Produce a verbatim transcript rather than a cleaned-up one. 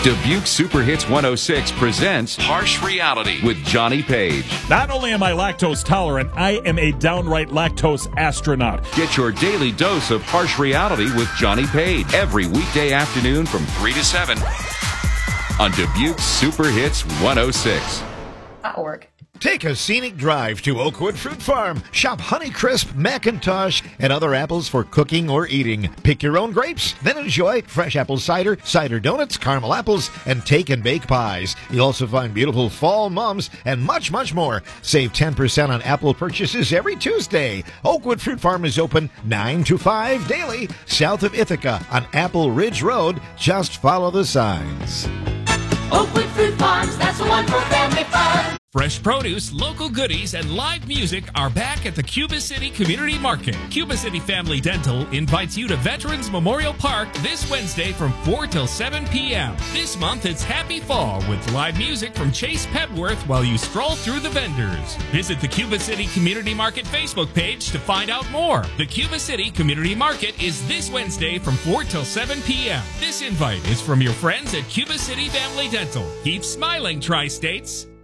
Dubuque Super Hits one oh six presents Harsh Reality with Johnny Page. Not only am I lactose tolerant, I am a downright lactose astronaut. Get your daily dose of Harsh Reality with Johnny Page every weekday afternoon from three to seven on Dubuque Super Hits one oh six. At work. Take a scenic drive to Oakwood Fruit Farm. Shop Honeycrisp, McIntosh, and other apples for cooking or eating. Pick your own grapes, then enjoy fresh apple cider, cider donuts, caramel apples, and take and bake pies. You'll also find beautiful fall mums and much, much more. Save ten percent on apple purchases every Tuesday. Oakwood Fruit Farm is open nine to five daily, south of Ithaca on Apple Ridge Road. Just follow the signs. Oakwood Fruit Farms, that's the one for family fun. Fresh produce, local goodies, and live music are back at the Cuba City Community Market. Cuba City Family Dental invites you to Veterans Memorial Park this Wednesday from four till seven p.m. This month it's Happy Fall with live music from Chase Pebworth while you stroll through the vendors. Visit the Cuba City Community Market Facebook page to find out more. The Cuba City Community Market is this Wednesday from four till seven p.m. This invite is from your friends at Cuba City Family Dental. Keep smiling, Tri-States.